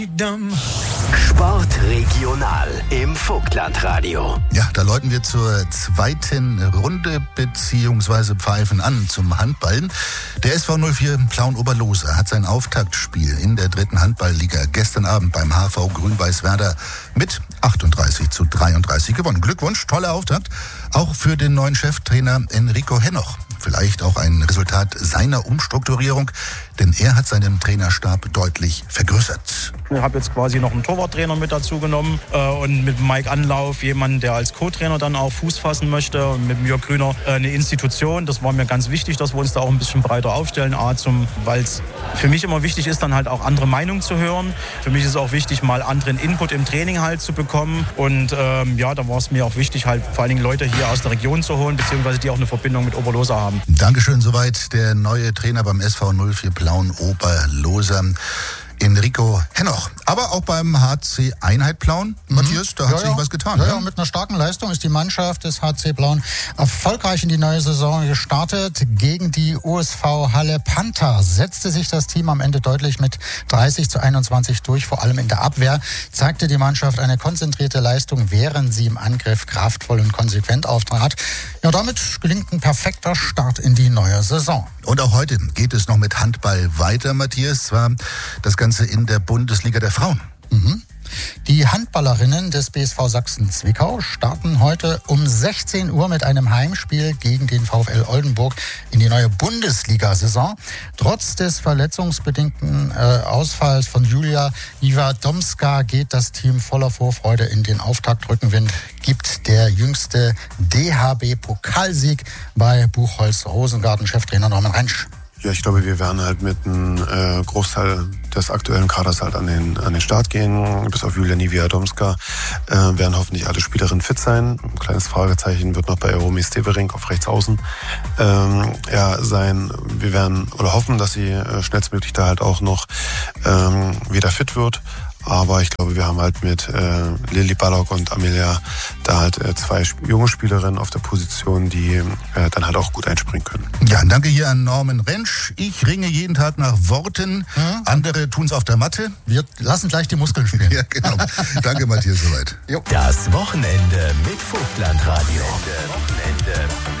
Sport regional im Vogtlandradio. Ja, da läuten wir zur zweiten Runde bzw. pfeifen an zum Handball. Der SV 04 Plauen-Oberlose hat sein Auftaktspiel in der dritten Handballliga gestern Abend beim HV Grün-Weiß Werder mit 38:33 gewonnen. Glückwunsch, toller Auftakt, auch für den neuen Cheftrainer Enrico Henoch. Vielleicht auch ein Resultat seiner Umstrukturierung, denn er hat seinen Trainerstab deutlich vergrößert. Ich habe jetzt quasi noch einen Torwarttrainer mit dazu genommen und mit Mike Anlauf jemanden, der als Co-Trainer dann auch Fuß fassen möchte, und mit Jörg Grüner eine Institution. Das war mir ganz wichtig, dass wir uns da auch ein bisschen breiter aufstellen, weil es für mich immer wichtig ist, dann halt auch andere Meinungen zu hören. Für mich ist es auch wichtig, mal anderen Input im Training halt zu bekommen, und da war es mir auch wichtig, halt vor allen Dingen Leute hier aus der Region zu holen, beziehungsweise die auch eine Verbindung mit Oberlose haben. Dankeschön, soweit der neue Trainer beim SV 04 Plauen-Oberlose, Enrico Henoch. Aber auch beim HC Einheit Plauen, Matthias, da hat sich was getan. Ja, mit einer starken Leistung ist die Mannschaft des HC Plauen erfolgreich in die neue Saison gestartet. Gegen die USV Halle Panther setzte sich das Team am Ende deutlich mit 30:21 durch. Vor allem in der Abwehr zeigte die Mannschaft eine konzentrierte Leistung, während sie im Angriff kraftvoll und konsequent auftrat. Ja, damit gelingt ein perfekter Start in die neue Saison. Und auch heute geht es noch mit Handball weiter, Matthias. Zwar das Ganze in der Bundesliga der Frauen. Die Handballerinnen des BSV Sachsen-Zwickau starten heute um 16 Uhr mit einem Heimspiel gegen den VfL Oldenburg in die neue Bundesliga-Saison. Trotz des verletzungsbedingten Ausfalls von Julia Niewadomska geht das Team voller Vorfreude in den Auftaktrückenwind, gibt der jüngste DHB-Pokalsieg bei Buchholz Rosengarten. Cheftrainer Norman Rentsch. Ja, ich glaube, wir werden halt mit einem Großteil des aktuellen Kaders halt an den Start gehen. Bis auf Julia Niewiadomska werden hoffentlich alle Spielerinnen fit sein. Ein kleines Fragezeichen wird noch bei Romy Stevering auf rechts außen sein. Wir werden oder hoffen, dass sie schnellstmöglich da halt auch noch wieder fit wird. Aber ich glaube, wir haben halt mit Lilly Ballock und Amelia da halt zwei junge Spielerinnen auf der Position, die dann halt auch gut einspringen können. Ja, danke hier an Norman Rentsch. Ich ringe jeden Tag nach Worten. Andere tun es auf der Matte. Wir lassen gleich die Muskeln spielen. Ja, genau. Danke, Matthias, soweit. Das Wochenende mit Vogtlandradio.